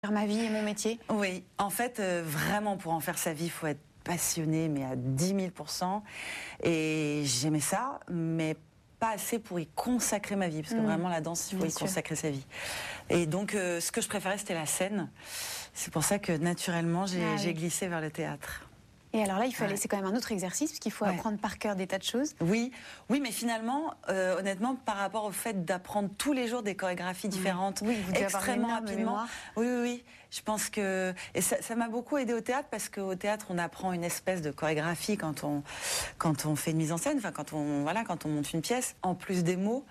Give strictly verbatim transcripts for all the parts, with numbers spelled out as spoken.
Faire ma vie et mon métier. Oui, en fait, euh, vraiment, pour en faire sa vie, il faut être passionné, mais à dix mille pour cent. Et j'aimais ça, mais pas assez pour y consacrer ma vie, parce que mmh. vraiment, la danse, il faut Bien y sûr. consacrer sa vie. Et donc, euh, ce que je préférais, c'était la scène. C'est pour ça que, naturellement, j'ai ah, oui. glissé vers le théâtre. Et alors là, il fallait, ouais. c'est quand même un autre exercice, parce qu'il faut ouais. apprendre par cœur des tas de choses. Oui, oui, mais finalement, euh, honnêtement, par rapport au fait d'apprendre tous les jours des chorégraphies différentes, oui, vous extrêmement avoir rapidement. Oui, oui, oui. Je pense que et ça m'a beaucoup aidé au théâtre, parce qu'au théâtre, on apprend une espèce de chorégraphie quand on quand on fait une mise en scène, enfin quand on voilà, quand on monte une pièce, en plus des mots.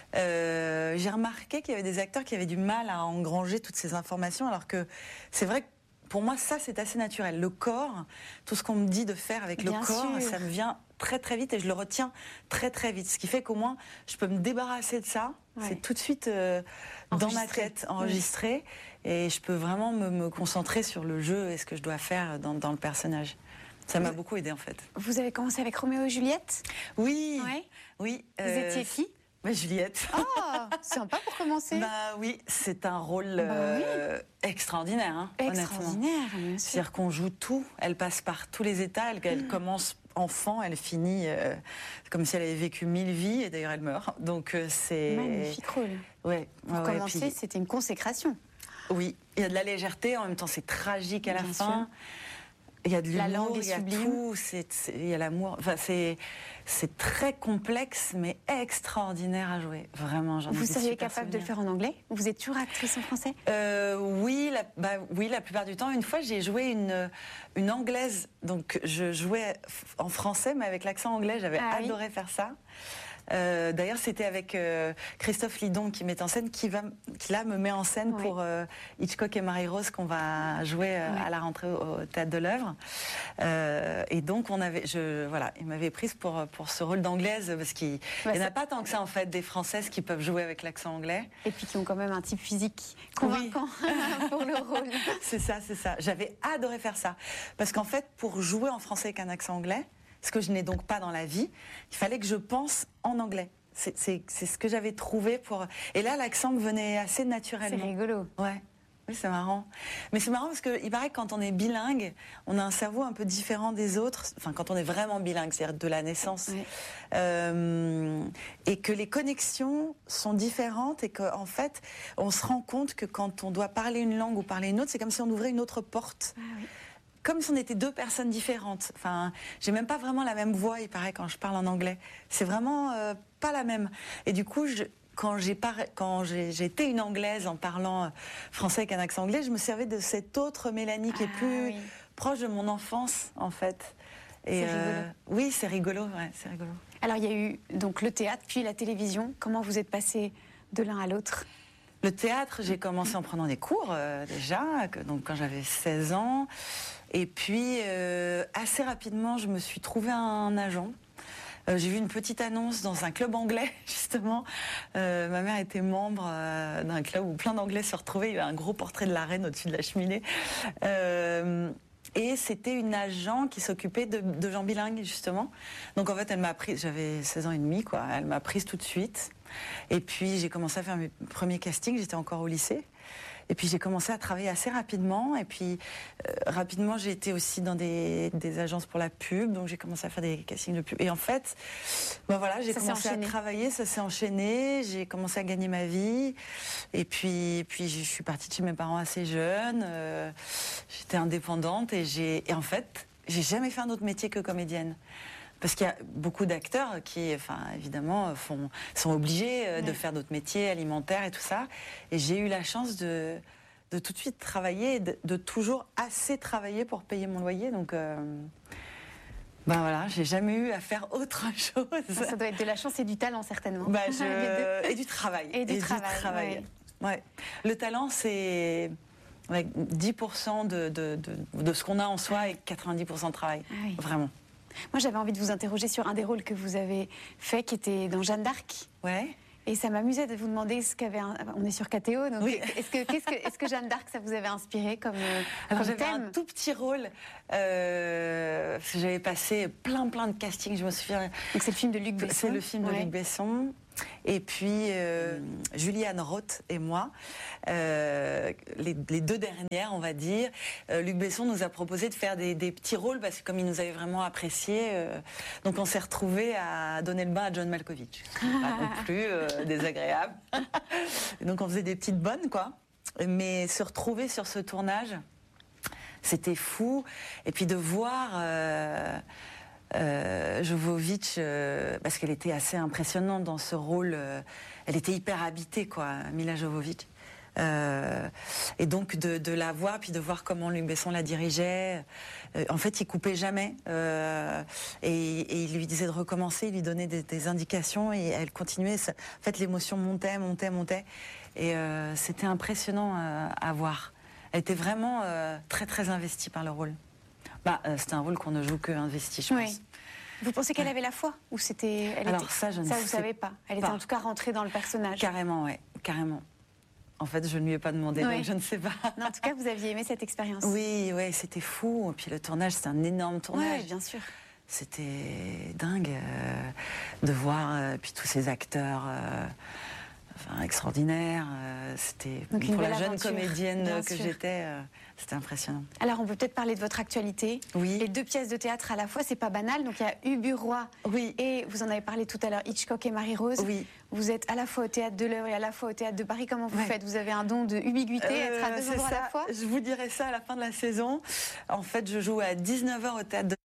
Euh, j'ai remarqué qu'il y avait des acteurs qui avaient du mal à engranger toutes ces informations, alors que c'est vrai que pour moi, ça, c'est assez naturel. Le corps, tout ce qu'on me dit de faire avec Bien le corps, sûr. ça me vient très très vite et je le retiens très très vite. Ce qui fait qu'au moins, je peux me débarrasser de ça. Ouais. C'est tout de suite euh, dans ma tête, enregistré. Oui. Et je peux vraiment me, me concentrer sur le jeu et ce que je dois faire dans, dans le personnage. Ça m'a beaucoup aidé en fait. Vous avez commencé avec Roméo et Juliette ? Oui. Ouais. Oui. Vous euh, étiez qui ? Bah, Juliette. Oh, sympa pour commencer. Bah oui, c'est un rôle bah, euh, oui. extraordinaire, hein, extraordinaire, honnêtement. C'est-à-dire qu'on joue tout. Elle passe par tous les états. Elle, elle mmh. commence enfant, elle finit euh, comme si elle avait vécu mille vies. Et d'ailleurs, elle meurt. Donc euh, c'est magnifique rôle. Ouais. Pour ouais, commencer, puis... c'était une consécration. Oui, il y a de la légèreté. En même temps, c'est tragique à la Bien fin. Sûr. Il y a de l'humour, il y a sublime. tout, c'est, c'est, il y a l'amour. Enfin, c'est, c'est très complexe, mais extraordinaire à jouer. Vraiment, j'en ai Vous seriez capable souvenirs. de le faire en anglais ? Vous êtes toujours actrice en français ? euh, Oui, la, bah, oui, la plupart du temps. Une fois, j'ai joué une, une anglaise. Donc, je jouais en français, mais avec l'accent anglais. J'avais ah, adoré oui. faire ça. Euh, d'ailleurs, c'était avec euh, Christophe Lidon qui met en scène, qui va, qui là me met en scène oui. pour euh, Hitchcock et Marie-Rose qu'on va jouer euh, oui. à la rentrée au, au Théâtre de l'Œuvre. Euh, et donc, on avait, je, voilà, il m'avait prise pour pour ce rôle d'anglaise parce qu'il ouais, n'y en a pas tant que ça en fait des Françaises qui peuvent jouer avec l'accent anglais. Et puis qui ont quand même un type physique convaincant oui. pour le rôle. C'est ça, c'est ça. J'avais adoré faire ça parce qu'en fait, pour jouer en français avec un accent anglais, ce que je n'ai donc pas dans la vie, il fallait que je pense en anglais. C'est, c'est, c'est ce que j'avais trouvé pour... Et là, l'accent me venait assez naturellement. C'est rigolo. Ouais, oui, c'est marrant. Mais c'est marrant parce qu'il paraît que quand on est bilingue, on a un cerveau un peu différent des autres. Enfin, quand on est vraiment bilingue, c'est-à-dire de la naissance. Oui. Euh, et que les connexions sont différentes et qu'en fait, on se rend compte que quand on doit parler une langue ou parler une autre, c'est comme si on ouvrait une autre porte. Ah oui. Comme si on était deux personnes différentes. Enfin, j'ai même pas vraiment la même voix, il paraît, quand je parle en anglais. C'est vraiment euh, pas la même. Et du coup, je, quand j'ai par... quand j'ai, j'ai été une anglaise en parlant français avec un accent anglais, je me servais de cette autre Mélanie qui ah, est plus oui. proche de mon enfance, en fait. Et c'est rigolo. Euh, oui, c'est rigolo, ouais, c'est rigolo. Alors, il y a eu donc le théâtre, puis la télévision. Comment vous êtes passé de l'un à l'autre ? Le théâtre, j'ai commencé en prenant des cours euh, déjà, que, donc quand j'avais seize ans. Et puis, euh, assez rapidement, je me suis trouvé un agent. Euh, j'ai vu une petite annonce dans un club anglais, justement. Euh, ma mère était membre euh, d'un club où plein d'anglais se retrouvaient. Il y avait un gros portrait de la reine au-dessus de la cheminée. Euh, Et c'était une agent qui s'occupait de, de gens bilingues, justement. Donc en fait, elle m'a prise, j'avais seize ans et demi, quoi. Elle m'a prise tout de suite. Et puis j'ai commencé à faire mes premiers castings, j'étais encore au lycée. Et puis j'ai commencé à travailler assez rapidement. Et puis euh, rapidement, j'ai été aussi dans des, des agences pour la pub. Donc j'ai commencé à faire des castings de pub. Et en fait, ben voilà, j'ai ça commencé à travailler, ça s'est enchaîné. J'ai commencé à gagner ma vie. Et puis, puis je suis partie de chez mes parents assez jeune. Euh, j'étais indépendante et j'ai, et en fait, j'ai jamais fait un autre métier que comédienne. Parce qu'il y a beaucoup d'acteurs qui, enfin, évidemment, font, sont obligés ouais. de faire d'autres métiers alimentaires et tout ça. Et j'ai eu la chance de, de tout de suite travailler, de, de toujours assez travailler pour payer mon loyer. Donc, euh, ben voilà, j'ai jamais eu à faire autre chose. Ça, ça doit être de la chance et du talent, certainement. Ben je... et du travail. Et du et travail. Du travail. Ouais. Ouais. Le talent, c'est avec dix pour cent de, de, de, de ce qu'on a en soi et quatre-vingt-dix pour cent de travail. Ah oui. Vraiment. Moi, j'avais envie de vous interroger sur un des rôles que vous avez fait, qui était dans Jeanne d'Arc. Ouais. Et ça m'amusait de vous demander ce qu'avait un... On est sur K T O, donc oui. est-ce que, qu'est-ce que, est-ce que Jeanne d'Arc, ça vous avait inspiré comme, Alors, comme j'avais thème ? un tout petit rôle, euh, parce que j'avais passé plein plein de castings, je me souviens. Donc c'est le film de Luc Besson. C'est le film de ouais. Luc Besson. Et puis euh, Juliane Roth et moi, euh, les, les deux dernières, on va dire, euh, Luc Besson nous a proposé de faire des, des petits rôles parce que comme il nous avait vraiment apprécié, euh, donc on s'est retrouvés à donner le bain à John Malkovich. Pas non plus euh, désagréable. Donc on faisait des petites bonnes, quoi. Mais se retrouver sur ce tournage, c'était fou. Et puis de voir euh, euh, Jovovich, euh, parce qu'elle était assez impressionnante dans ce rôle. Euh, elle était hyper habitée, quoi, Mila Jovovich. Euh, et donc de, de la voir, puis de voir comment Luc Besson la dirigeait. Euh, en fait, il coupait jamais. Euh, et, et il lui disait de recommencer, il lui donnait des, des indications et elle continuait. Ça, en fait, l'émotion montait, montait, montait. Et euh, c'était impressionnant euh, à voir. Elle était vraiment euh, très, très investie par le rôle. Bah, euh, c'était un rôle qu'on ne joue que investi, je oui. pense. Vous pensez qu'elle avait la foi ou c'était elle Alors était... ça, je ne ça, sais vous savez pas. Elle pas. était en tout cas rentrée dans le personnage. Carrément, ouais, carrément. En fait, je ne lui ai pas demandé, oui. donc je ne sais pas. Non, en tout cas, vous aviez aimé cette expérience. Oui, ouais, c'était fou. Et puis le tournage, c'était un énorme tournage. Oui, bien sûr. C'était dingue euh, de voir euh, puis tous ces acteurs euh, enfin, extraordinaires. Euh, c'était donc pour la jeune aventure, comédienne que j'étais, euh, c'était impressionnant. Alors, on peut peut-être parler de votre actualité. Oui. Les deux pièces de théâtre à la fois, c'est pas banal. Donc il y a Ubu Roi. Oui. Et vous en avez parlé tout à l'heure, Hitchcock et Marie-Rose. Oui. Vous êtes à la fois au Théâtre de l'Œuvre et à la fois au Théâtre de Paris. Comment vous ouais. faites? Vous avez un don de ubiguïté, euh, être à deux endroits ça. à la fois? Je vous dirai ça à la fin de la saison. En fait, je joue à dix-neuf heures au Théâtre de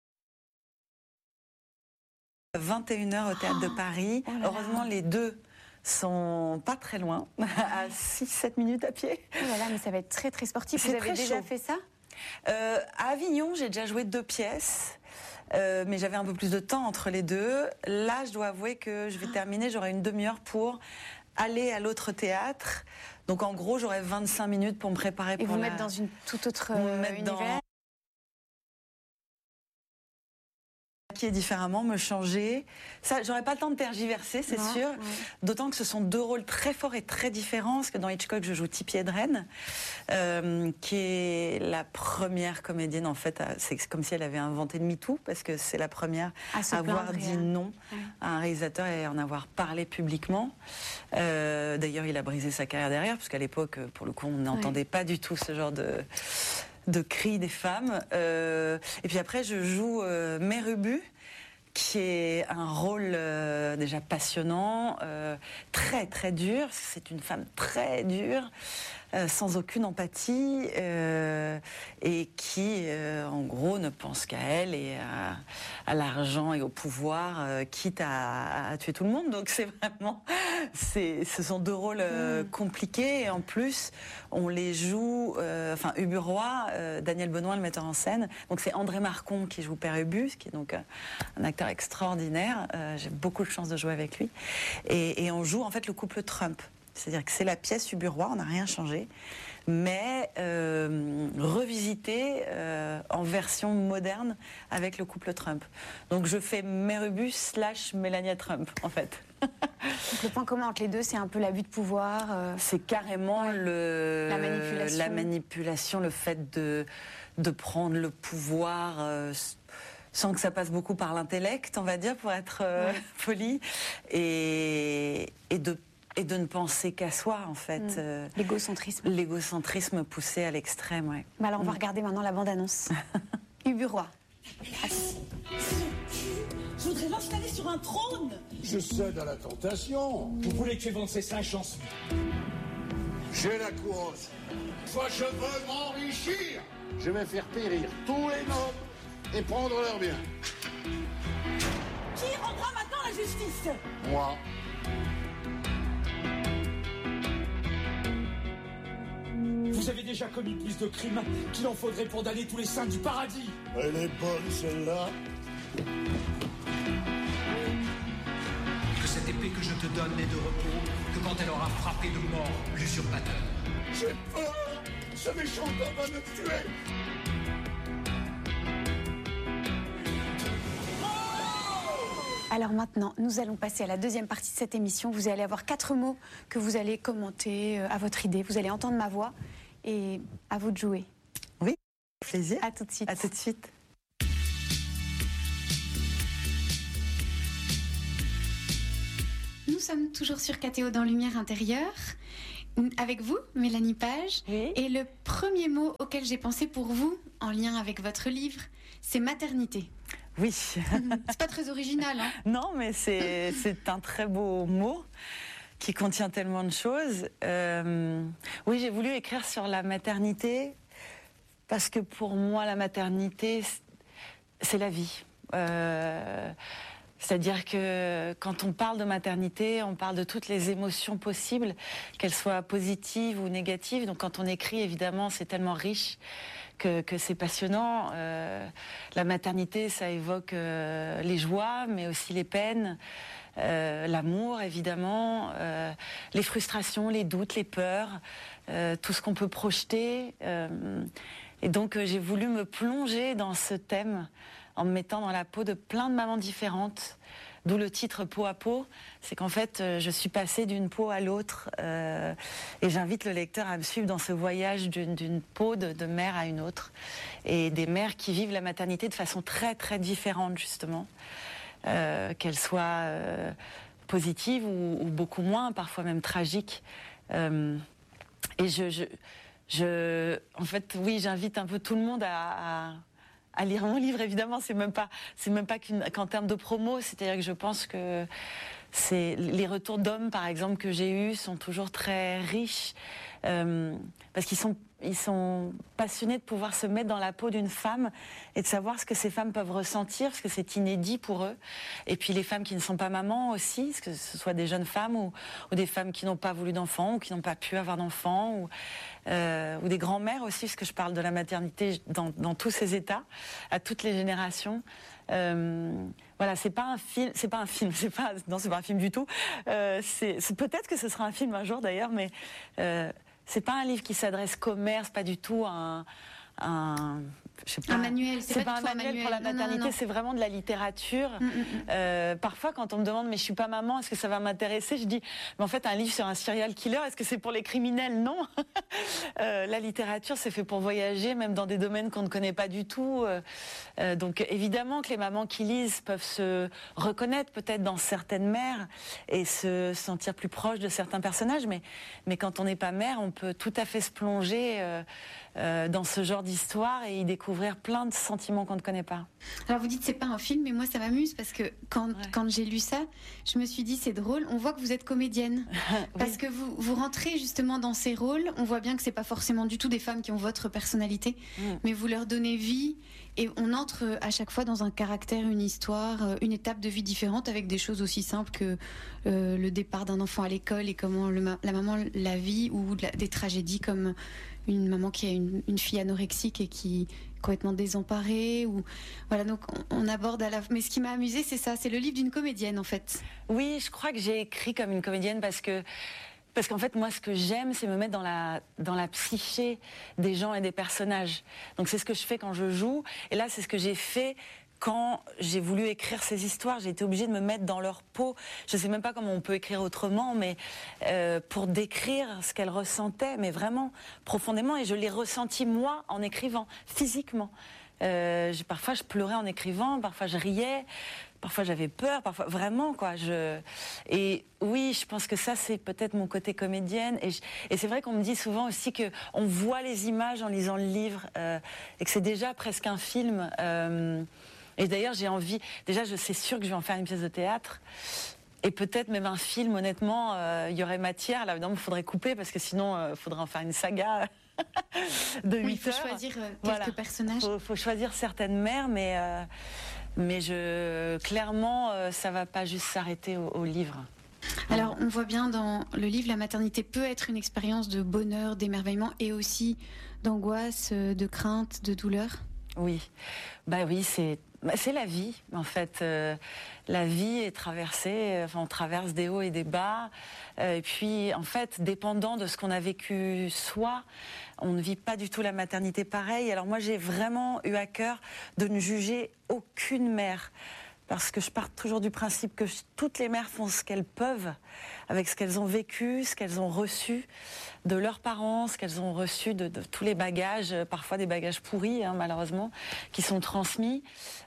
vingt et une heures au Théâtre oh, de Paris. Oh Heureusement, les deux sont pas très loin, à six sept minutes à pied. Oh là là, mais ça va être très très sportif. Vous avez déjà chaud. fait ça? euh, À Avignon, j'ai déjà joué deux pièces. Euh, mais j'avais un peu plus de temps entre les deux. Là, je dois avouer que je vais terminer, j'aurai une demi-heure pour aller à l'autre théâtre. Donc en gros, j'aurai vingt-cinq minutes pour me préparer. Et pour vous la... mettre dans une toute autre euh, univers dans... qui est différemment, me changer. Ça, j'aurais pas le temps de tergiverser, c'est sûr. Ouais. D'autant que ce sont deux rôles très forts et très différents. Parce que dans Hitchcock, je joue Tippi Hedren, euh, qui est la première comédienne, en fait. À, c'est comme si elle avait inventé le MeToo, parce que c'est la première à, à avoir dit non ouais. à un réalisateur et à en avoir parlé publiquement. Euh, d'ailleurs, il a brisé sa carrière derrière, parce qu'à l'époque, pour le coup, on n'entendait ouais. pas du tout ce genre de... de cris des femmes. Euh, et puis après, je joue euh, Mère Ubu, qui est un rôle euh, déjà passionnant, euh, très très dur. C'est une femme très dure, euh, sans aucune empathie, euh, et qui, euh, en gros, ne pense qu'à elle et à, à l'argent et au pouvoir, euh, quitte à, à tuer tout le monde. Donc c'est vraiment, c'est, ce sont deux rôles euh, mmh. compliqués. Et en plus, on les joue, euh, enfin Ubu Roi, euh, Daniel Benoît, le metteur en scène. Donc c'est André Marcon qui joue Père Ubu, qui est donc euh, un acteur extraordinaire. Euh, j'ai beaucoup de chance de jouer avec lui. Et, et on joue en fait le couple Trump. C'est-à-dire que c'est la pièce Ubu Roi, on n'a rien changé, mais euh, revisité euh, en version moderne avec le couple Trump. Donc je fais Mère Ubu slash Melania Trump, en fait. Donc le point commun entre les deux, c'est un peu l'abus de pouvoir. Euh... C'est carrément ouais. le, la, manipulation. la manipulation, le fait de, de prendre le pouvoir... Euh, sans que ça passe beaucoup par l'intellect, on va dire, pour être euh, ouais. poli, et, et, de, et de ne penser qu'à soi, en fait. Mmh. Euh, L'égocentrisme. L'égocentrisme poussé à l'extrême, oui. Bah alors, on mmh. va regarder maintenant la bande-annonce. Ubu Roi. Je voudrais m'installer sur un trône. Je cède à la tentation. Vous voulez que j'évente ces cinq chansons? J'ai la couronne. Soit je veux m'enrichir. Je vais faire périr tous les nobles et prendre leurs biens. Qui rendra maintenant la justice? Moi. Vous avez déjà commis plus de crimes qu'il en faudrait pour damner tous les saints du paradis. Elle est bonne, celle-là. Que cette épée que je te donne n'ait de repos que quand elle aura frappé de mort l'usurpateur. J'ai peur. Ce méchant homme va me tuer. Alors maintenant, nous allons passer à la deuxième partie de cette émission. Vous allez avoir quatre mots que vous allez commenter à votre idée. Vous allez entendre ma voix et à vous de jouer. Oui, plaisir. À tout de suite. À tout de suite. Nous sommes toujours sur K T O dans Lumière intérieure. Avec vous, Mélanie Page. Oui. Et le premier mot auquel j'ai pensé pour vous, en lien avec votre livre, c'est maternité. Oui. C'est pas très original, hein? Non, mais c'est, c'est un très beau mot qui contient tellement de choses. Euh, oui, j'ai voulu écrire sur la maternité parce que pour moi, la maternité, c'est la vie. Euh, C'est-à-dire que quand on parle de maternité, on parle de toutes les émotions possibles, qu'elles soient positives ou négatives. Donc quand on écrit, évidemment, c'est tellement riche que, que c'est passionnant. Euh, la maternité, ça évoque euh, les joies, mais aussi les peines, euh, l'amour, évidemment, euh, les frustrations, les doutes, les peurs, euh, tout ce qu'on peut projeter. Euh, et donc euh, j'ai voulu me plonger dans ce thème en me mettant dans la peau de plein de mamans différentes, d'où le titre Peau à peau. C'est qu'en fait, je suis passée d'une peau à l'autre, euh, et j'invite le lecteur à me suivre dans ce voyage d'une, d'une peau de, de mère à une autre, et des mères qui vivent la maternité de façon très très différente justement, euh, qu'elle soit euh, positive ou, ou beaucoup moins, parfois même tragique. Euh, et je, je, je, en fait, oui, j'invite un peu tout le monde à, à à lire mon livre, évidemment. C'est même pas, c'est même pas qu'une, qu'en termes de promo. C'est-à-dire que je pense que c'est les retours d'hommes, par exemple, que j'ai eus sont toujours très riches, euh, parce qu'ils sont, ils sont passionnés de pouvoir se mettre dans la peau d'une femme et de savoir ce que ces femmes peuvent ressentir, parce que c'est inédit pour eux. Et puis les femmes qui ne sont pas mamans aussi, que ce soit des jeunes femmes ou, ou des femmes qui n'ont pas voulu d'enfants ou qui n'ont pas pu avoir d'enfants, ou, euh, ou des grands-mères aussi, parce que je parle de la maternité dans, dans tous ses états, à toutes les générations. Euh, voilà, c'est pas un film, c'est pas un film, c'est pas, non, c'est pas un film du tout. Euh, c'est, c'est peut-être que ce sera un film un jour d'ailleurs, mais euh, c'est pas un livre qui s'adresse commerce, pas du tout un, un, je sais pas, un manuel. C'est, c'est pas, pas un manuel, manuel pour la maternité, non, non, non. C'est vraiment de la littérature. Mm, mm, mm. Euh, parfois, quand on me demande, mais je suis pas maman, est-ce que ça va m'intéresser? Je dis, mais en fait, un livre sur un serial killer, est-ce que c'est pour les criminels? Non. euh, la littérature, c'est fait pour voyager, même dans des domaines qu'on ne connaît pas du tout. Euh, donc, évidemment que les mamans qui lisent peuvent se reconnaître peut-être dans certaines mères et se sentir plus proches de certains personnages, mais, mais quand on n'est pas mère, on peut tout à fait se plonger euh, euh, dans ce genre d'histoire et y découvrir plein de sentiments qu'on ne connaît pas. Alors vous dites c'est pas un film, mais moi ça m'amuse parce que quand, ouais. quand j'ai lu ça, je me suis dit c'est drôle, on voit que vous êtes comédienne. Oui. Parce que vous, vous rentrez justement dans ces rôles, on voit bien que c'est pas forcément du tout des femmes qui ont votre personnalité, mm. mais vous leur donnez vie et on entre à chaque fois dans un caractère, une histoire, une étape de vie différente avec des choses aussi simples que euh, le départ d'un enfant à l'école et comment le, la maman la vit, ou la, des tragédies comme une maman qui a une, une fille anorexique et qui est complètement désemparée, ou voilà, donc on, on aborde à la... Mais ce qui m'a amusée, c'est ça, c'est le livre d'une comédienne en fait. Oui, je crois que j'ai écrit comme une comédienne parce que Parce qu'en fait, moi, ce que j'aime, c'est me mettre dans la, dans la psyché des gens et des personnages. Donc c'est ce que je fais quand je joue. Et là, c'est ce que j'ai fait quand j'ai voulu écrire ces histoires. J'ai été obligée de me mettre dans leur peau. Je ne sais même pas comment on peut écrire autrement, mais euh, pour décrire ce qu'elles ressentaient, mais vraiment profondément. Et je l'ai ressenti, moi, en écrivant, physiquement. Euh, j'ai, parfois, je pleurais en écrivant, parfois je riais. Parfois j'avais peur, parfois vraiment quoi. Je... Et oui, je pense que ça c'est peut-être mon côté comédienne. Et, je... et c'est vrai qu'on me dit souvent aussi que on voit les images en lisant le livre euh, et que c'est déjà presque un film. Euh... Et d'ailleurs j'ai envie, déjà je sais sûr que je vais en faire une pièce de théâtre. Et peut-être même un film, honnêtement, il euh, y aurait matière. Là, évidemment, il faudrait couper parce que sinon, il euh, faudrait en faire une saga de huit oui, il faut heures. choisir euh, quelques voilà. personnages. Il faut, faut choisir certaines mères, mais, euh, mais je, clairement, euh, ça ne va pas juste s'arrêter au, au livre. Alors, on voit bien dans le livre, la maternité peut être une expérience de bonheur, d'émerveillement et aussi d'angoisse, de crainte, de douleur. Oui, bah oui, c'est... C'est la vie, en fait. Euh, la vie est traversée, enfin, on traverse des hauts et des bas. Euh, et puis, en fait, dépendant de ce qu'on a vécu soi, on ne vit pas du tout la maternité pareil. Alors moi, j'ai vraiment eu à cœur de ne juger aucune mère. parce que je pars toujours du principe que je- toutes les mères font ce qu'elles peuvent avec ce qu'elles ont vécu, ce qu'elles ont reçu de leurs parents, ce qu'elles ont reçu de, de tous les bagages, euh, parfois des bagages pourris, hein, malheureusement, qui sont transmis.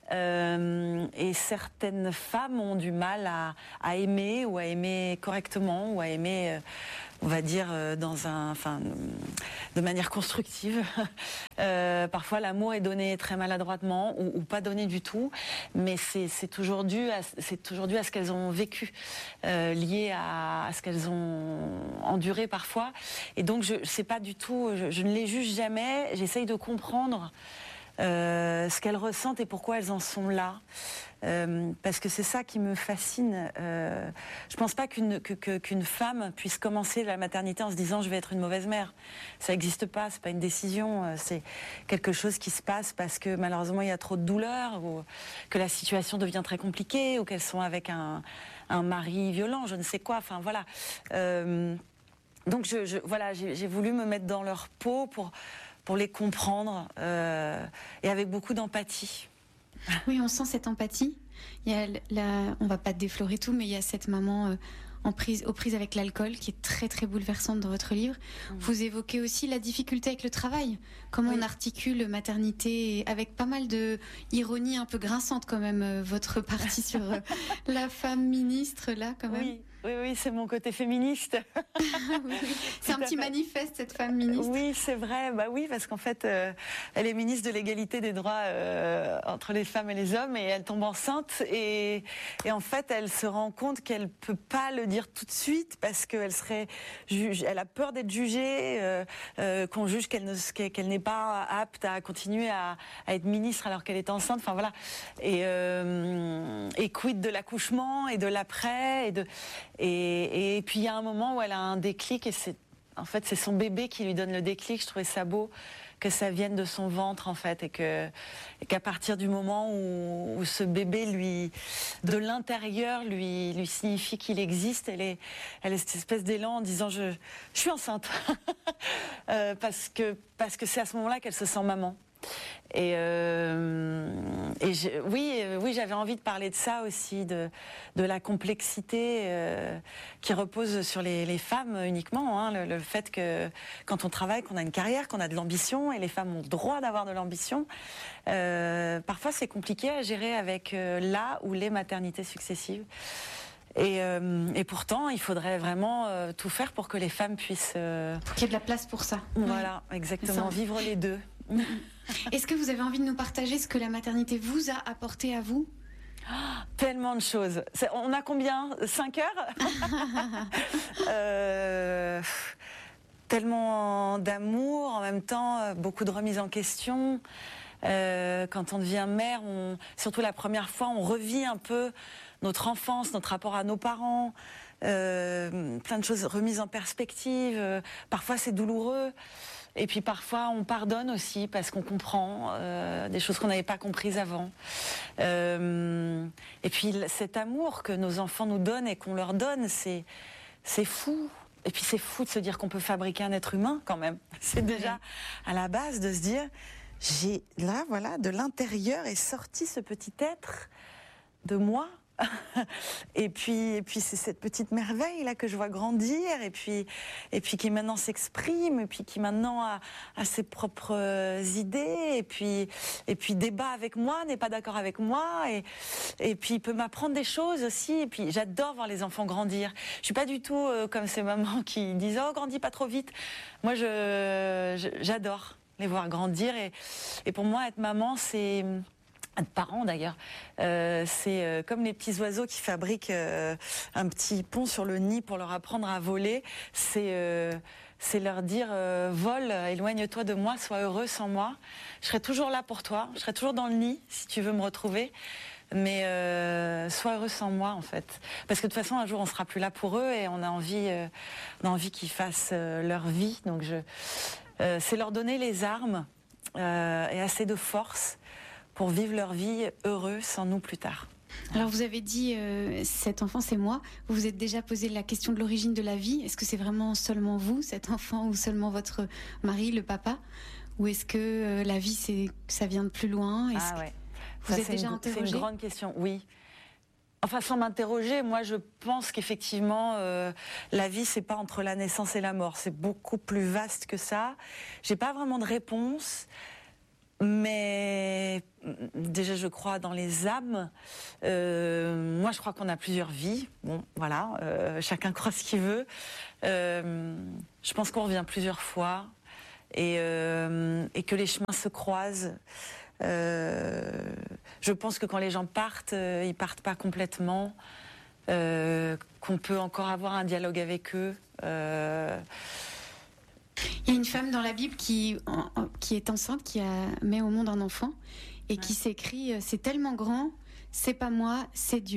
Euh, et certaines femmes ont du mal à, à aimer, ou à aimer correctement, ou à aimer, euh, on va dire, euh, dans un, enfin, de manière constructive. Euh, parfois, l'amour est donné très maladroitement, ou, ou pas donné du tout, mais c'est c'est toujours dû à, c'est toujours dû à ce qu'elles ont vécu, euh, lié à, à ce qu'elles ont enduré parfois. Et donc, je sais pas du tout, je, je ne les juge jamais. J'essaye de comprendre euh, ce qu'elles ressentent et pourquoi elles en sont là. Euh, parce que c'est ça qui me fascine. Euh, je pense pas qu'une que, que, qu'une femme puisse commencer la maternité en se disant je vais être une mauvaise mère. Ça n'existe pas, c'est pas une décision, euh, c'est quelque chose qui se passe parce que malheureusement il y a trop de douleur, ou que la situation devient très compliquée, ou qu'elles sont avec un, un mari violent, je ne sais quoi. Enfin voilà. Euh, donc je, je voilà, j'ai, j'ai voulu me mettre dans leur peau pour pour les comprendre, euh, et avec beaucoup d'empathie. Oui, on sent cette empathie. Il y a la, on va pas déflorer tout, mais il y a cette maman euh, en prise, aux prises avec l'alcool qui est très très bouleversante dans votre livre. Mmh. Vous évoquez aussi la difficulté avec le travail, comment oui. on articule maternité, avec pas mal de ironie un peu grinçante quand même, euh, votre partie sur euh, la femme ministre là quand même. Oui. Oui, oui, c'est mon côté féministe. oui, c'est un petit manifeste, cette femme ministre. Oui, c'est vrai. Bah oui, parce qu'en fait, euh, elle est ministre de l'égalité des droits euh, entre les femmes et les hommes, et elle tombe enceinte. Et, et en fait, elle se rend compte qu'elle peut pas le dire tout de suite parce qu'elle serait, juge, elle a peur d'être jugée, euh, euh, qu'on juge qu'elle ne, qu'elle n'est pas apte à continuer à, à être ministre alors qu'elle est enceinte. Enfin voilà. Et, euh, et quid de l'accouchement et de l'après et de Et, et puis il y a un moment où elle a un déclic, et c'est en fait c'est son bébé qui lui donne le déclic. Je trouvais ça beau que ça vienne de son ventre en fait, et que et qu'à partir du moment où, où ce bébé lui de l'intérieur lui lui signifie qu'il existe, elle est elle est cette espèce d'élan en disant je je suis enceinte euh, parce que parce que c'est à ce moment-là qu'elle se sent maman. Et, euh, et je, oui, oui, j'avais envie de parler de ça aussi, de, de la complexité euh, qui repose sur les, les femmes uniquement, hein, le, le fait que quand on travaille, qu'on a une carrière, qu'on a de l'ambition, et les femmes ont le droit d'avoir de l'ambition, euh, parfois c'est compliqué à gérer avec euh, la ou les maternités successives. Et, euh, et pourtant, il faudrait vraiment euh, tout faire pour que les femmes puissent... Euh, pour qu'il y ait de la place pour ça. Voilà, oui. Exactement, vivre les deux. Est-ce que vous avez envie de nous partager ce que la maternité vous a apporté à vous ? Oh, tellement de choses. C'est, on a combien ? Cinq heures euh, Tellement d'amour, en même temps, beaucoup de remise en question. Euh, quand on devient mère, on, surtout la première fois, on revit un peu notre enfance, notre rapport à nos parents, euh, plein de choses remises en perspective. Euh, parfois, c'est douloureux. Et puis parfois on pardonne aussi parce qu'on comprend euh, des choses qu'on n'avait pas comprises avant. Euh, et puis cet amour que nos enfants nous donnent et qu'on leur donne, c'est, c'est fou. Et puis c'est fou de se dire qu'on peut fabriquer un être humain quand même. C'est déjà à la base de se dire, j'ai là, voilà, de l'intérieur est sorti ce petit être de moi. Et puis, et puis c'est cette petite merveille là que je vois grandir, et puis, et puis qui maintenant s'exprime, et puis qui maintenant a, a ses propres idées, et puis, et puis débat avec moi, n'est pas d'accord avec moi, et, et puis il peut m'apprendre des choses aussi. Et puis j'adore voir les enfants grandir. Je suis pas du tout euh, comme ces mamans qui disent oh grandis pas trop vite. Moi je, je j'adore les voir grandir, et, et pour moi être maman c'est de parents d'ailleurs, euh, c'est euh, comme les petits oiseaux qui fabriquent euh, un petit pont sur le nid pour leur apprendre à voler. C'est euh, c'est leur dire euh, vole, éloigne-toi de moi, sois heureux sans moi. Je serai toujours là pour toi, je serai toujours dans le nid si tu veux me retrouver. Mais euh, sois heureux sans moi en fait, parce que de toute façon un jour on sera plus là pour eux, et on a envie, euh, on a envie qu'ils fassent euh, leur vie. Donc je, euh, c'est leur donner les armes euh, et assez de force pour vivre leur vie heureux sans nous plus tard. Alors vous avez dit euh, cet enfant c'est moi. Vous vous êtes déjà posé la question de l'origine de la vie. Est-ce que c'est vraiment seulement vous cet enfant, ou seulement votre mari, le papa, ou est-ce que euh, la vie c'est ça vient de plus loin? Est-ce ah ouais. Vous ça, êtes déjà une, interrogé? C'est une grande question. Oui, Enfin, sans m'interroger, moi je pense qu'effectivement, euh, la vie, c'est pas entre la naissance et la mort. C'est beaucoup plus vaste que ça. J'ai pas vraiment de réponse. Mais déjà, je crois dans les âmes. Euh, moi, je crois qu'on a plusieurs vies. Bon, voilà, euh, chacun croit ce qu'il veut. Euh, je pense qu'on revient plusieurs fois et, euh, et que les chemins se croisent. Euh, je pense que quand les gens partent, euh, ils partent pas complètement. Euh, qu'on peut encore avoir un dialogue avec eux. Euh, Il y a une femme dans la Bible qui, en, en, qui est enceinte, qui a, met au monde un enfant et ouais. qui s'écrit « C'est tellement grand, c'est pas moi, c'est Dieu ».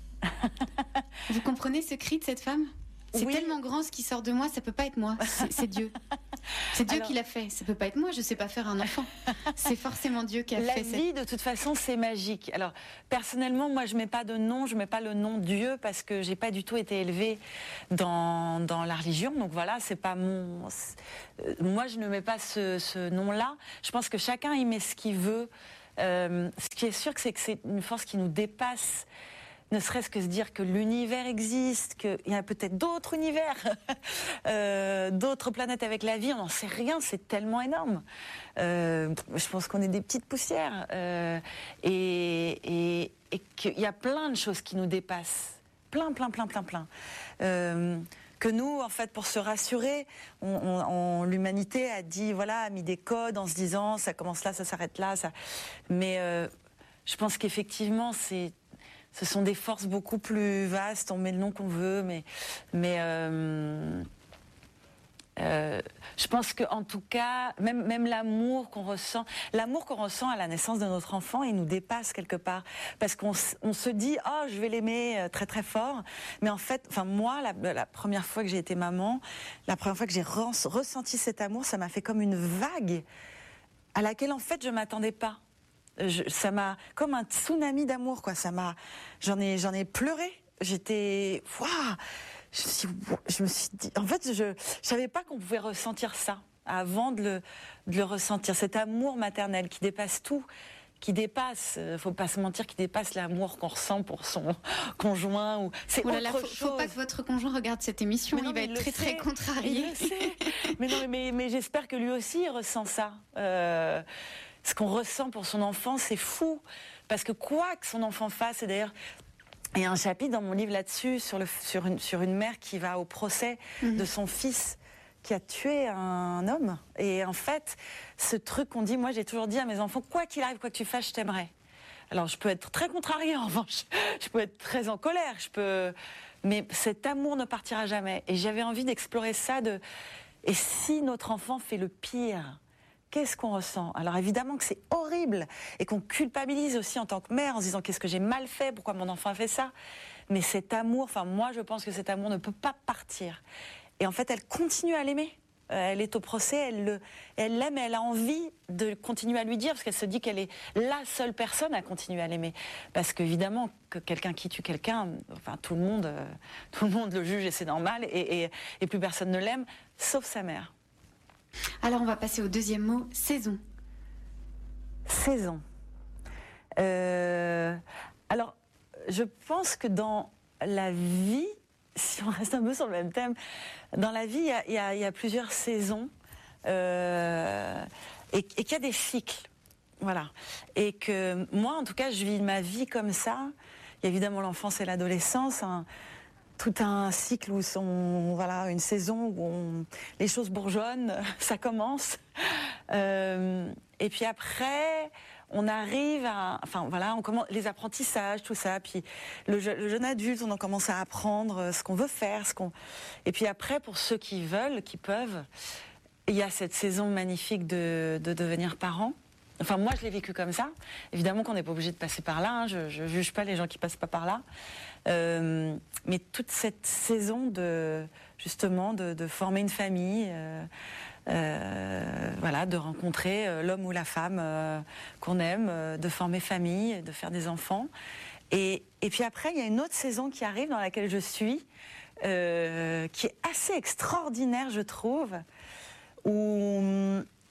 Vous comprenez ce cri de cette femme ? C'est oui. tellement grand ce qui sort de moi, ça peut pas être moi, c'est, c'est Dieu. C'est Dieu Alors, qui l'a fait, ça peut pas être moi, je sais pas faire un enfant. C'est forcément Dieu qui a la fait ça. La vie, cette... de toute façon, c'est magique. Alors, personnellement, moi, je mets pas de nom, je mets pas le nom Dieu parce que j'ai pas du tout été élevée dans, dans la religion. Donc voilà, c'est pas mon... C'est... Moi, je ne mets pas ce, ce nom-là. Je pense que chacun y met ce qu'il veut. Euh, ce qui est sûr, c'est que c'est une force qui nous dépasse. Ne serait-ce que se dire que l'univers existe, qu'il y a peut-être d'autres univers, euh, d'autres planètes avec la vie, on n'en sait rien, c'est tellement énorme. Euh, je pense qu'on est des petites poussières euh, et, et, et qu'il y a plein de choses qui nous dépassent, plein, plein, plein, plein, plein. Euh, que nous, en fait, pour se rassurer, on, on, on, l'humanité a dit, voilà, a mis des codes en se disant, ça commence là, ça s'arrête là, ça. Mais euh, je pense qu'effectivement, c'est Ce sont des forces beaucoup plus vastes, on met le nom qu'on veut, mais, mais euh, euh, je pense qu'en tout cas, même, même l'amour qu'on ressent, l'amour qu'on ressent à la naissance de notre enfant, il nous dépasse quelque part. Parce qu'on on se dit, oh, je vais l'aimer très très fort. Mais en fait, enfin moi, la, la première fois que j'ai été maman, la première fois que j'ai re, ressenti cet amour, ça m'a fait comme une vague à laquelle en fait je m'attendais pas. Je, ça m'a comme un tsunami d'amour, quoi. Ça m'a, j'en ai, j'en ai pleuré. J'étais, waouh. Je, je me suis dit, en fait, je, je savais pas qu'on pouvait ressentir ça avant de le, de le ressentir. Cet amour maternel qui dépasse tout, qui dépasse, faut pas se mentir, qui dépasse l'amour qu'on ressent pour son conjoint ou c'est oh là là, autre faut, chose. Faut pas que votre conjoint regarde cette émission, non, il va être il très très contrarié. Il le sait. mais non, mais, mais j'espère que lui aussi il ressent ça. Euh, Ce qu'on ressent pour son enfant, c'est fou. Parce que quoi que son enfant fasse, et d'ailleurs, il y a un chapitre dans mon livre là-dessus, sur, le, sur, une, sur une mère qui va au procès mmh. de son fils qui a tué un homme. Et en fait, ce truc qu'on dit, moi j'ai toujours dit à mes enfants, quoi qu'il arrive, quoi que tu fasses, je t'aimerai. Alors je peux être très contrariée en revanche, je peux être très en colère, je peux... mais cet amour ne partira jamais. Et j'avais envie d'explorer ça, de... et si notre enfant fait le pire ? Qu'est-ce qu'on ressent ? Alors évidemment que c'est horrible et qu'on culpabilise aussi en tant que mère en se disant qu'est-ce que j'ai mal fait, pourquoi mon enfant a fait ça. Mais cet amour, enfin moi je pense que cet amour ne peut pas partir. Et en fait elle continue à l'aimer. Elle est au procès, elle, le, elle l'aime et elle a envie de continuer à lui dire parce qu'elle se dit qu'elle est la seule personne à continuer à l'aimer. Parce qu'évidemment que quelqu'un qui tue quelqu'un, enfin tout le monde, euh, tout le monde le juge et c'est normal et, et, et plus personne ne l'aime, sauf sa mère. Alors on va passer au deuxième mot, saison. Saison. Euh, alors, je pense que dans la vie, si on reste un peu sur le même thème, dans la vie, il y, y, y a plusieurs saisons euh, et, et qu'il y a des cycles. Voilà. Et que moi, en tout cas, je vis ma vie comme ça. Il y a évidemment l'enfance et l'adolescence, hein, tout un cycle où sont, voilà, une saison où on, les choses bourgeonnent, ça commence. Euh, et puis après, on arrive à, enfin voilà, on commence les apprentissages, tout ça. Puis le, le jeune adulte, on en commence à apprendre ce qu'on veut faire, ce qu'on. Et puis après, pour ceux qui veulent, qui peuvent, il y a cette saison magnifique de, de devenir parent. Enfin, moi, je l'ai vécu comme ça. Évidemment qu'on n'est pas obligé de passer par là. Hein. Je ne juge pas les gens qui passent pas par là. Euh, mais toute cette saison de, justement, de, de former une famille, euh, euh, voilà, de rencontrer euh, l'homme ou la femme euh, qu'on aime, euh, de former famille, de faire des enfants. Et, et puis après, il y a une autre saison qui arrive dans laquelle je suis, euh, qui est assez extraordinaire, je trouve, où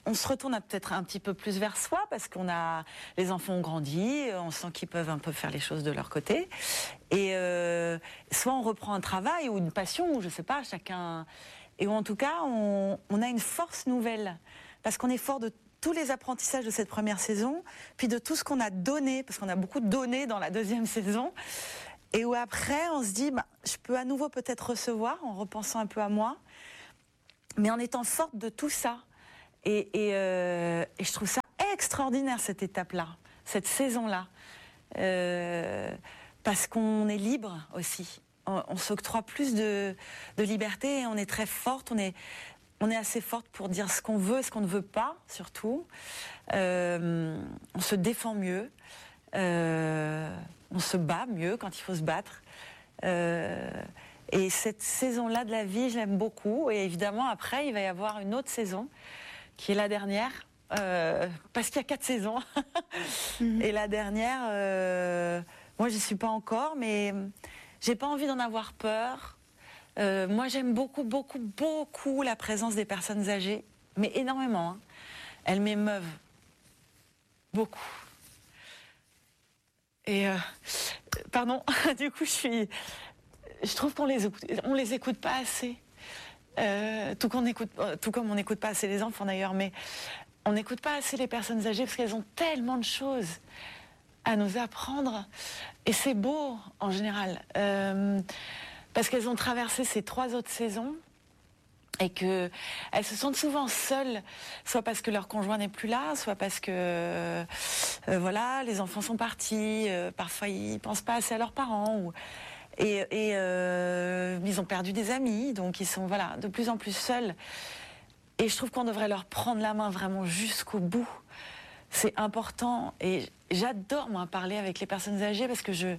on se retourne peut-être un petit peu plus vers soi parce qu'on a les enfants ont grandi, on sent qu'ils peuvent un peu faire les choses de leur côté. Et euh, soit on reprend un travail ou une passion, ou je sais pas, chacun. Et en tout cas, on, on a une force nouvelle parce qu'on est fort de tous les apprentissages de cette première saison, puis de tout ce qu'on a donné, parce qu'on a beaucoup donné dans la deuxième saison, et où après on se dit, bah, je peux à nouveau peut-être recevoir en repensant un peu à moi, mais en étant forte de tout ça. Et, et, euh, et je trouve ça extraordinaire cette étape-là, cette saison-là, euh, parce qu'on est libre aussi. On, on s'octroie plus de, de liberté, et on est très forte, on est... On est assez forte pour dire ce qu'on veut, ce qu'on ne veut pas, surtout. Euh, on se défend mieux. Euh, on se bat mieux quand il faut se battre. Euh, et cette saison-là de la vie, je l'aime beaucoup. Et évidemment, après, il va y avoir une autre saison, qui est la dernière. Euh, parce qu'il y a quatre saisons. Mmh. Et la dernière, euh, moi, j'y suis pas encore, mais j'ai pas envie d'en avoir peur. Euh, moi, j'aime beaucoup, beaucoup, beaucoup la présence des personnes âgées, mais énormément. Hein. Elles m'émeuvent beaucoup. Et, euh, pardon, du coup, je suis... Je trouve qu'on les écoute, on les écoute pas assez. Euh, tout, qu'on écoute, tout comme on n'écoute pas assez les enfants, d'ailleurs, mais on n'écoute pas assez les personnes âgées parce qu'elles ont tellement de choses à nous apprendre. Et c'est beau, en général. Euh, Parce qu'elles ont traversé ces trois autres saisons et qu'elles se sentent souvent seules, soit parce que leur conjoint n'est plus là, soit parce que euh, voilà, les enfants sont partis, euh, parfois ils ne pensent pas assez à leurs parents, ou, et, et euh, ils ont perdu des amis, donc ils sont voilà, de plus en plus seuls. Et je trouve qu'on devrait leur prendre la main vraiment jusqu'au bout. C'est important, et j'adore moi parler avec les personnes âgées parce que je...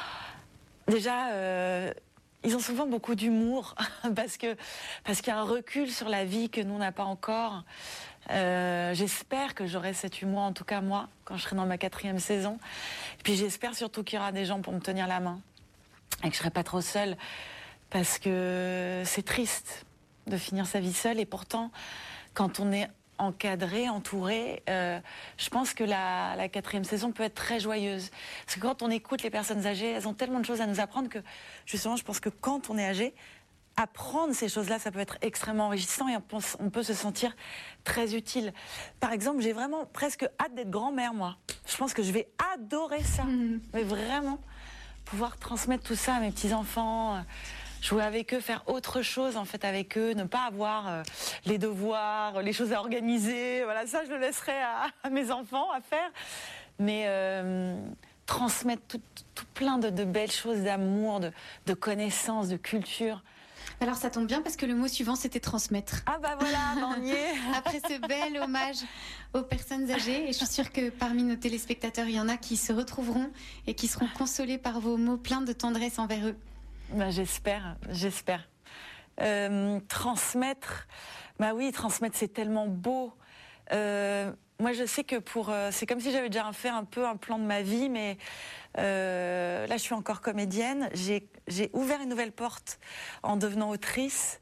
Déjà... Euh, Ils ont souvent beaucoup d'humour parce que parce qu'il y a un recul sur la vie que nous on n'a pas encore. Euh, j'espère que j'aurai cet humour, en tout cas moi, quand je serai dans ma quatrième saison. Et puis j'espère surtout qu'il y aura des gens pour me tenir la main et que je serai pas trop seule, parce que c'est triste de finir sa vie seule. Et pourtant, quand on est encadré, entouré, euh, je pense que la, la quatrième saison peut être très joyeuse. Parce que quand on écoute les personnes âgées, elles ont tellement de choses à nous apprendre que, justement, je pense que quand on est âgé, apprendre ces choses-là, ça peut être extrêmement enrichissant, et on peut, on peut se sentir très utile. Par exemple, j'ai vraiment presque hâte d'être grand-mère, moi. Je pense que je vais adorer ça. Mmh. Mais vraiment, pouvoir transmettre tout ça à mes petits-enfants, jouer avec eux, faire autre chose en fait avec eux, ne pas avoir euh, les devoirs, les choses à organiser. Voilà, ça je le laisserai à, à mes enfants à faire. Mais euh, transmettre tout, tout plein de, de belles choses, d'amour, de, de connaissances, de culture. Alors ça tombe bien parce que le mot suivant c'était transmettre. Ah bah voilà, on y est. Après ce bel hommage aux personnes âgées, et je suis sûre que parmi nos téléspectateurs, il y en a qui se retrouveront et qui seront consolés par vos mots pleins de tendresse envers eux. Ben, j'espère, j'espère. Euh, transmettre, bah oui, transmettre, c'est tellement beau. Euh, moi, je sais que pour, euh, c'est comme si j'avais déjà fait un peu un plan de ma vie, mais euh, là, je suis encore comédienne. J'ai, j'ai ouvert une nouvelle porte en devenant autrice.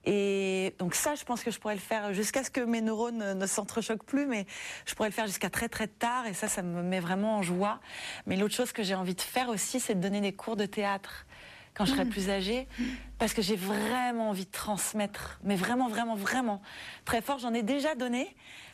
Et donc ça, je pense que je pourrais le faire jusqu'à ce que mes neurones ne, ne s'entrechoquent plus, mais je pourrais le faire jusqu'à très très tard, et ça, ça me met vraiment en joie. Mais l'autre chose que j'ai envie de faire aussi, c'est de donner des cours de théâtre quand je serai mmh. plus âgée, parce que j'ai vraiment envie de transmettre, mais vraiment, vraiment, vraiment, très fort. J'en ai déjà donné,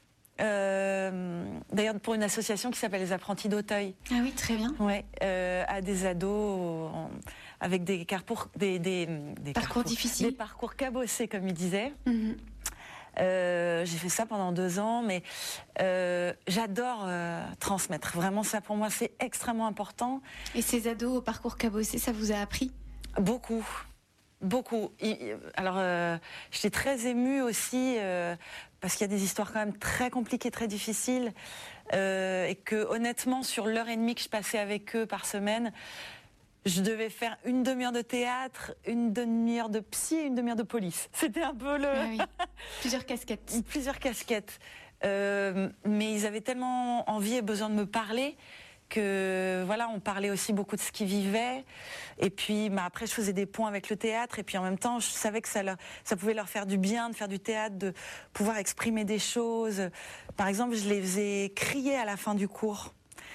euh, d'ailleurs pour une association qui s'appelle les Apprentis d'Auteuil. Ah oui, très bien. Ouais, euh, à des ados en, avec des, carpour, des, des, des parcours carpour, difficiles. Des parcours cabossés, comme ils disaient. Mmh. Euh, j'ai fait ça pendant deux ans, mais euh, j'adore euh, transmettre. Vraiment, ça pour moi, c'est extrêmement important. Et ces ados au parcours cabossé, ça vous a appris ? Beaucoup, beaucoup. Alors, euh, j'étais très émue aussi, euh, parce qu'il y a des histoires quand même très compliquées, très difficiles, euh, et que honnêtement, sur l'heure et demie que je passais avec eux par semaine, je devais faire une demi-heure de théâtre, une demi-heure de psy et une demi-heure de police. C'était un peu le... Ah oui. Plusieurs casquettes. Plusieurs casquettes. Euh, mais ils avaient tellement envie et besoin de me parler que voilà, on parlait aussi beaucoup de ce qu'ils vivaient. Et puis bah, après, je faisais des ponts avec le théâtre. Et puis en même temps, je savais que ça, leur, ça pouvait leur faire du bien de faire du théâtre, de pouvoir exprimer des choses. Par exemple, je les faisais crier à la fin du cours.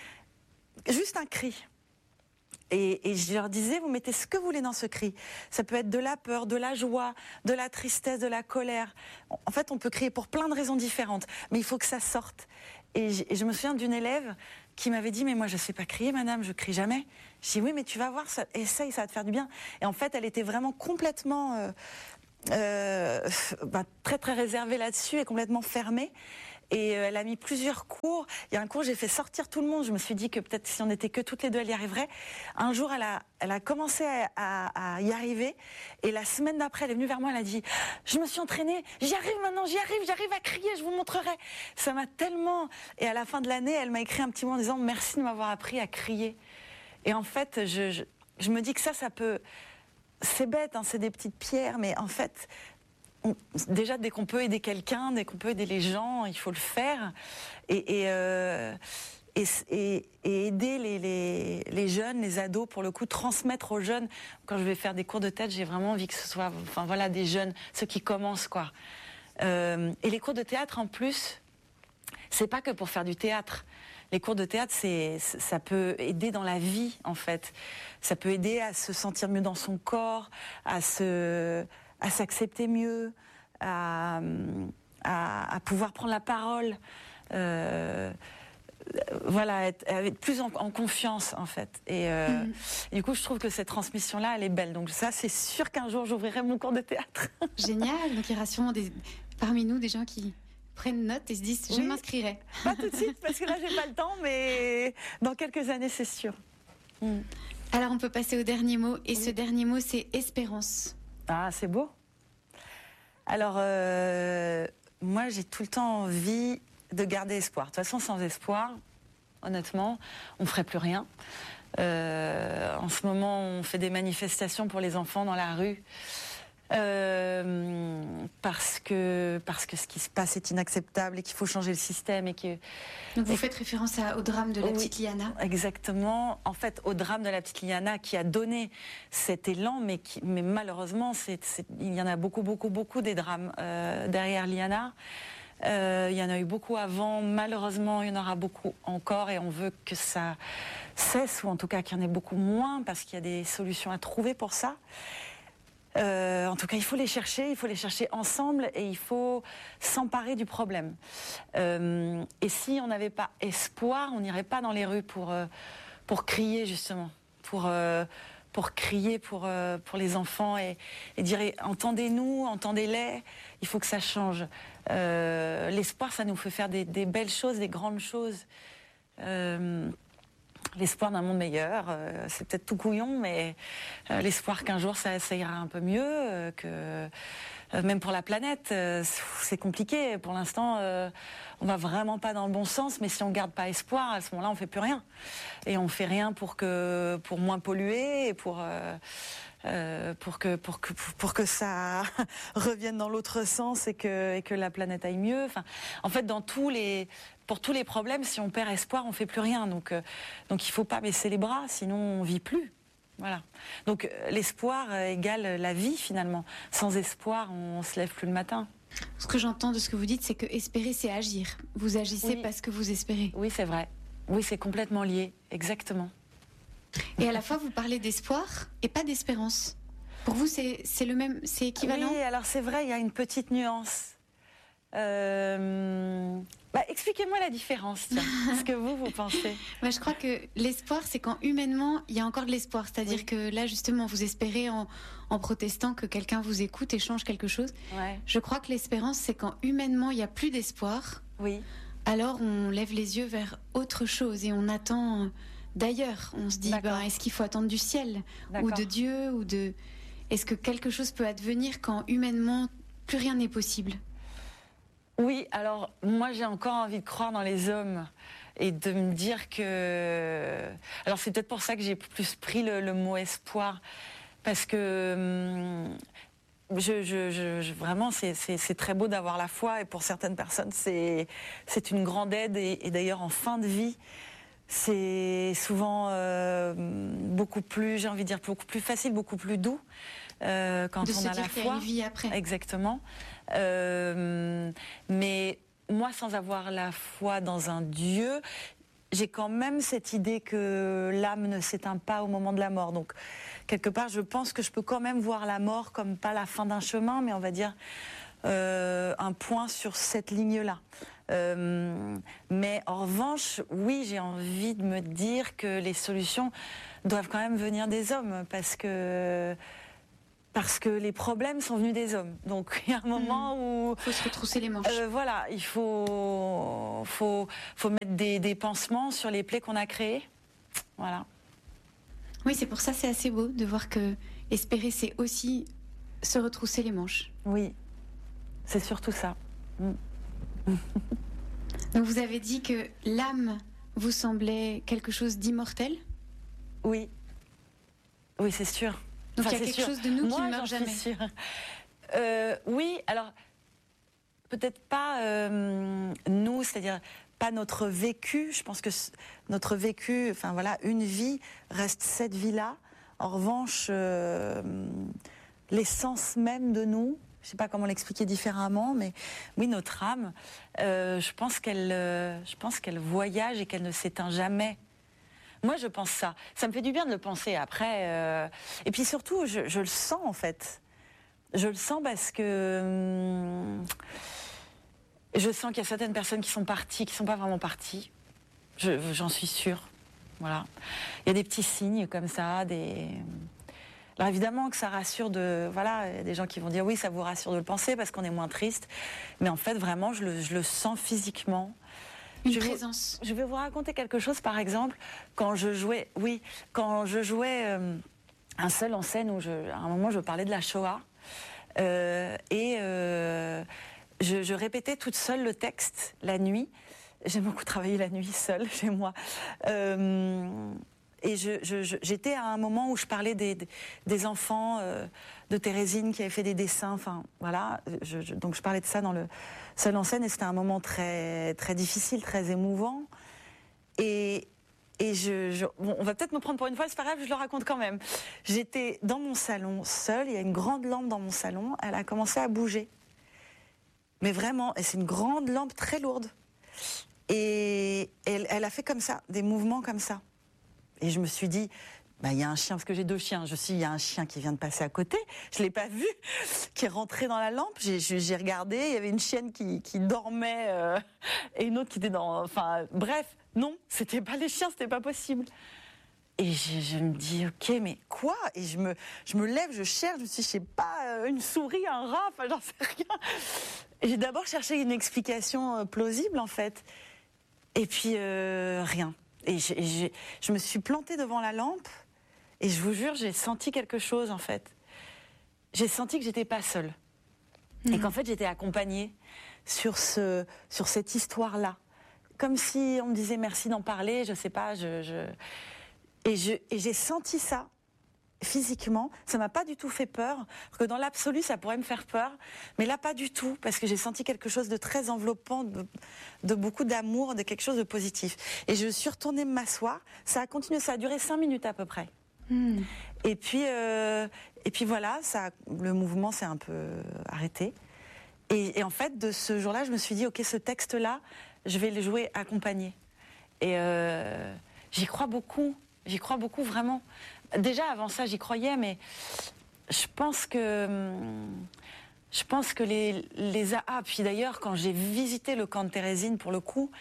Juste un cri. Et, et je leur disais, vous mettez ce que vous voulez dans ce cri. Ça peut être de la peur, de la joie, de la tristesse, de la colère. En fait, on peut crier pour plein de raisons différentes, mais il faut que ça sorte. Et je, et je me souviens d'une élève qui m'avait dit, mais moi je ne sais pas crier, madame, je crie jamais. Je dis, oui, mais tu vas voir, ça, essaye, ça va te faire du bien. Et en fait, elle était vraiment complètement euh, euh, bah, très très réservée là-dessus et complètement fermée. Et euh, elle a mis plusieurs cours. Il y a un cours, j'ai fait sortir tout le monde. Je me suis dit que peut-être si on n'était que toutes les deux, elle y arriverait. Un jour, elle a, elle a commencé à, à, à y arriver. Et la semaine d'après, elle est venue vers moi, elle a dit « Je me suis entraînée, j'y arrive maintenant, j'y arrive, j'arrive à crier, je vous montrerai. » Ça m'a tellement... Et à la fin de l'année, elle m'a écrit un petit mot en disant « Merci de m'avoir appris à crier. » Et en fait, je, je, je me dis que ça, ça peut... C'est bête, hein, c'est des petites pierres, mais en fait... On, déjà, dès qu'on peut aider quelqu'un, dès qu'on peut aider les gens, il faut le faire. Et, et, euh, et, et, et aider les, les, les jeunes, les ados, pour le coup, transmettre aux jeunes. Quand je vais faire des cours de théâtre, j'ai vraiment envie que ce soit, enfin voilà, des jeunes, ceux qui commencent, quoi. Euh, et les cours de théâtre, en plus, c'est pas que pour faire du théâtre. Les cours de théâtre, c'est, ça peut aider dans la vie, en fait. Ça peut aider à se sentir mieux dans son corps, à se... à s'accepter mieux, à, à, à pouvoir prendre la parole, euh, voilà, être, être plus en, en confiance en fait. Et, euh, mmh. et du coup, je trouve que cette transmission-là, elle est belle. Donc ça, c'est sûr qu'un jour, j'ouvrirai mon cours de théâtre. Génial. Donc il y aura sûrement des, parmi nous des gens qui prennent note et se disent, je oui. m'inscrirai. Pas tout de suite, parce que là, j'ai pas le temps, mais dans quelques années, c'est sûr. Mmh. Alors, on peut passer au dernier mot, et oui. ce dernier mot, c'est espérance. Ah, c'est beau. Alors, euh, moi, j'ai tout le temps envie de garder espoir. De toute façon, sans espoir, honnêtement, on ne ferait plus rien. Euh, en ce moment, on fait des manifestations pour les enfants dans la rue. Euh, parce que, parce que ce qui se passe est inacceptable et qu'il faut changer le système. Et que, Donc vous et, faites référence à, au drame de la oui, petite Liana. Exactement. En fait, au drame de la petite Liana qui a donné cet élan, mais, qui, mais malheureusement, c'est, c'est, il y en a beaucoup, beaucoup, beaucoup des drames euh, derrière Liana. Euh, il y en a eu beaucoup avant. Malheureusement, il y en aura beaucoup encore et on veut que ça cesse, ou en tout cas qu'il y en ait beaucoup moins, parce qu'il y a des solutions à trouver pour ça. Euh, en tout cas, il faut les chercher, il faut les chercher ensemble et il faut s'emparer du problème. Euh, et si on n'avait pas espoir, on n'irait pas dans les rues pour, euh, pour crier, justement, pour, euh, pour crier pour, euh, pour les enfants et, et dire « entendez-nous, entendez-les », il faut que ça change. Euh, l'espoir, ça nous fait faire des, des belles choses, des grandes choses. Euh, L'espoir d'un monde meilleur, euh, c'est peut-être tout couillon, mais euh, l'espoir qu'un jour ça, ça ira un peu mieux, euh, que euh, même pour la planète, euh, c'est compliqué. Pour l'instant, euh, on va vraiment pas dans le bon sens, mais si on garde pas espoir, à ce moment-là, on fait plus rien. Et on fait rien pour que, pour moins polluer, et pour euh, euh, pour que pour que pour que ça revienne dans l'autre sens et que et que la planète aille mieux. Enfin, en fait, dans tous les Pour tous les problèmes, si on perd espoir, on ne fait plus rien. Donc, euh, donc il ne faut pas baisser les bras, sinon on ne vit plus. Voilà. Donc euh, l'espoir euh, égale la vie, finalement. Sans espoir, on ne se lève plus le matin. Ce que j'entends de ce que vous dites, c'est que espérer, c'est agir. Vous agissez oui. parce que vous espérez. Oui, c'est vrai. Oui, c'est complètement lié. Exactement. Et à la fois, vous parlez d'espoir et pas d'espérance. Pour vous, c'est, c'est le même, c'est équivalent ? Oui, alors c'est vrai, il y a une petite nuance. Euh... Bah, expliquez-moi la différence, tiens, ce que vous, vous pensez. Bah, je crois que l'espoir, c'est quand humainement, il y a encore de l'espoir. C'est-à-dire oui. que là, justement, vous espérez en, en protestant que quelqu'un vous écoute et change quelque chose. Ouais. Je crois que l'espérance, c'est quand humainement, il n'y a plus d'espoir. Oui. Alors, on lève les yeux vers autre chose et on attend d'ailleurs. On se dit, bah, est-ce qu'il faut attendre du ciel ou de Dieu ou de... Est-ce que quelque chose peut advenir quand humainement, plus rien n'est possible ? Oui, alors moi j'ai encore envie de croire dans les hommes et de me dire que... Alors c'est peut-être pour ça que j'ai plus pris le, le mot espoir, parce que hum, je, je, je, vraiment c'est, c'est, c'est très beau d'avoir la foi et pour certaines personnes c'est, c'est une grande aide et, et d'ailleurs en fin de vie, c'est souvent euh, beaucoup plus, j'ai envie de dire, beaucoup plus facile, beaucoup plus doux euh, quand de on se a dire la qu'il y foi. a une vie après. Exactement. Euh, mais moi, sans avoir la foi dans un Dieu, j'ai quand même cette idée que l'âme ne s'éteint pas au moment de la mort. Donc, quelque part, je pense que je peux quand même voir la mort comme pas la fin d'un chemin, mais on va dire euh, un point sur cette ligne-là. Euh, mais en revanche, oui, j'ai envie de me dire que les solutions doivent quand même venir des hommes, parce que parce que les problèmes sont venus des hommes. Donc il y a un moment mmh. où il faut se retrousser les manches. Euh, voilà, il faut faut faut mettre des, des pansements sur les plaies qu'on a créées. Voilà. Oui, c'est pour ça c'est assez beau de voir que espérer, c'est aussi se retrousser les manches. Oui, c'est surtout ça. Mmh. Donc vous avez dit que l'âme vous semblait quelque chose d'immortel ? Oui. Oui, c'est sûr. Donc enfin, il y a quelque sûr. chose de nous Moi, qui ne meurt j'en jamais. Suis sûre. Euh, oui, alors peut-être pas euh, nous, c'est-à-dire pas notre vécu. Je pense que notre vécu, enfin voilà, une vie reste cette vie-là. En revanche, euh, l'essence même de nous, je ne sais pas comment l'expliquer différemment, mais oui, notre âme, euh, je pense qu'elle, euh, je pense qu'elle voyage et qu'elle ne s'éteint jamais. Moi, je pense ça. Ça me fait du bien de le penser après. Euh... Et puis surtout, je, je le sens en fait. Je le sens parce que hum, je sens qu'il y a certaines personnes qui sont parties, qui ne sont pas vraiment parties. Je, j'en suis sûre. Voilà. Il y a des petits signes comme ça, des... Alors évidemment que ça rassure de... Voilà, il y a des gens qui vont dire oui, ça vous rassure de le penser parce qu'on est moins triste. Mais en fait, vraiment, je le, je le sens physiquement. Une je présence. Vous, je vais vous raconter quelque chose, par exemple, quand je jouais... Oui, quand je jouais euh, un seul en scène où, je, à un moment, je parlais de la Shoah. Euh, et euh, je, je répétais toute seule le texte la nuit. J'aime beaucoup travailler la nuit seule chez moi. Euh, et je, je, je, j'étais à un moment où je parlais des, des enfants euh, de Thérésine qui avaient fait des dessins. Enfin, voilà. Je, je, donc je parlais de ça dans le seul en scène et c'était un moment très, très difficile, très émouvant. Et, et je, je, bon, on va peut-être me prendre pour une folle, c'est pas grave, je le raconte quand même. J'étais dans mon salon seule, il y a une grande lampe dans mon salon, elle a commencé à bouger. Mais vraiment, et c'est une grande lampe très lourde. Et elle, elle a fait comme ça, des mouvements comme ça. Et je me suis dit, bah, il y a un chien, parce que j'ai deux chiens. Je me suis dit, il y a un chien qui vient de passer à côté. Je ne l'ai pas vu, qui est rentré dans la lampe. J'ai, j'ai regardé, il y avait une chienne qui, qui dormait euh, et une autre qui était dans... Enfin, bref, non, c'était pas les chiens, c'était pas possible. Et je, je me dis, ok, mais quoi ? Et je me, je me lève, je cherche, je me suis dit, je sais pas, une souris, un rat, enfin, j'en sais rien. Et j'ai d'abord cherché une explication plausible, en fait. Et puis, euh, rien. Et je, et je, je me suis plantée devant la lampe et je vous jure, j'ai senti quelque chose en fait. J'ai senti que j'étais pas seule mmh. et qu'en fait j'étais accompagnée sur ce, sur cette histoire-là, comme si on me disait merci d'en parler. Je sais pas, je, je... et je et j'ai senti ça physiquement. Ça m'a pas du tout fait peur, parce que dans l'absolu ça pourrait me faire peur, mais là pas du tout, parce que j'ai senti quelque chose de très enveloppant, de, de beaucoup d'amour, de quelque chose de positif. Et je suis retournée m'asseoir. Ça a continué, ça a duré cinq minutes à peu près. Mmh. Et puis euh, et puis voilà, ça, le mouvement s'est un peu arrêté. Et, et en fait, de ce jour-là, je me suis dit ok, ce texte-là, je vais le jouer accompagné. Et euh, j'y crois beaucoup. J'y crois beaucoup vraiment. Déjà, avant ça, j'y croyais, mais je pense que... Je pense que les... les ah, puis d'ailleurs, quand j'ai visité le camp de Thérésine, pour le coup,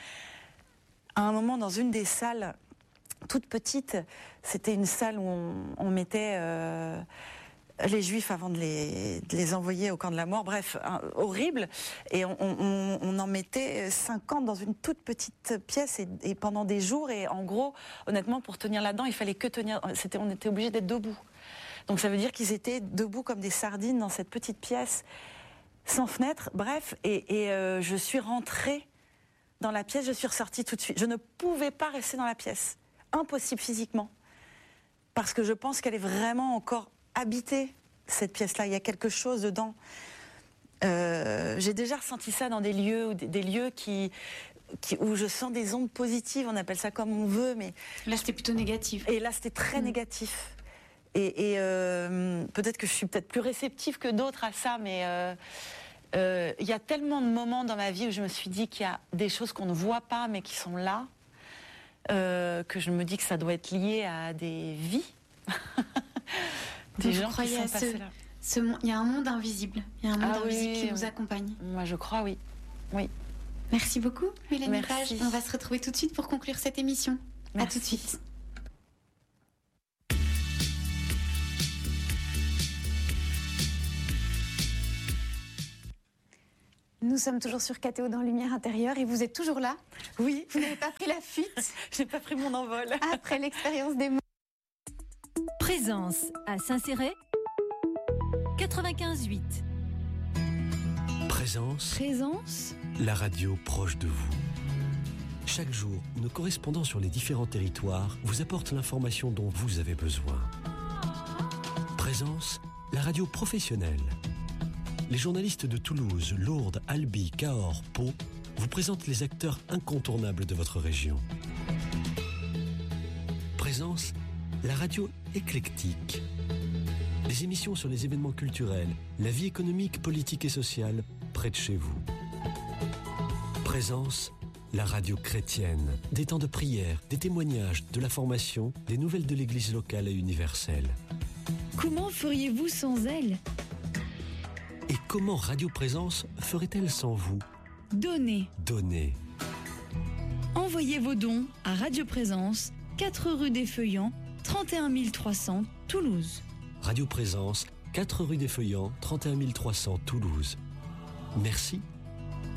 à un moment, dans une des salles, toute petite, c'était une salle où on, on mettait euh, les Juifs avant de les, de les envoyer au camp de la mort. Bref, hein, horrible. Et on, on, on en mettait cinquante dans une toute petite pièce et, et pendant des jours. Et en gros, honnêtement, pour tenir là-dedans, il fallait que tenir. C'était, on était obligés d'être debout. Donc ça veut dire qu'ils étaient debout comme des sardines dans cette petite pièce, sans fenêtre. Bref, et, et euh, je suis rentrée dans la pièce, je suis ressortie tout de suite. Je ne pouvais pas rester dans la pièce. Impossible physiquement. Parce que je pense qu'elle est vraiment encore habitée, cette pièce-là. Il y a quelque chose dedans. Euh, j'ai déjà ressenti ça dans des lieux, des, des lieux qui, qui, où je sens des ondes positives, on appelle ça comme on veut, mais... Là, c'était plutôt négatif. Et là, c'était très mmh. négatif. Et, et euh, peut-être que je suis peut-être plus réceptive que d'autres à ça, mais il euh, euh, y a tellement de moments dans ma vie où je me suis dit qu'il y a des choses qu'on ne voit pas, mais qui sont là, euh, que je me dis que ça doit être lié à des vies. Des gens qui sont passés là. Ce, il y a un monde invisible, il y a un monde ah, invisible oui, qui oui. nous accompagne. Moi, je crois, oui. Oui. Merci beaucoup, Mélanie Page. Merci. On va se retrouver tout de suite pour conclure cette émission. Merci. À tout de suite. Nous sommes toujours sur K T O dans Lumière Intérieure et vous êtes toujours là. Oui. Vous n'avez pas pris la fuite. J'ai pas pris mon envol. Après l'expérience des mots. Présence à Saint-Céré, quatre-vingt-quinze huit. Présence. Présence. La radio proche de vous. Chaque jour, nos correspondants sur les différents territoires vous apportent l'information dont vous avez besoin. Présence, la radio professionnelle. Les journalistes de Toulouse, Lourdes, Albi, Cahors, Pau vous présentent les acteurs incontournables de votre région. Présence, la radio éclectique. Des émissions sur les événements culturels, la vie économique, politique et sociale près de chez vous. Présence, la radio chrétienne. Des temps de prière, des témoignages, de la formation, des nouvelles de l'église locale et universelle. Comment feriez-vous sans elle ? Et comment Radio Présence ferait-elle sans vous ? Donnez. Donnez. Envoyez vos dons à Radio Présence, quatre rue des Feuillants, trente et un mille trois cents, Toulouse. Radio Présence, quatre rue des Feuillants, trente et un mille trois cents, Toulouse. Merci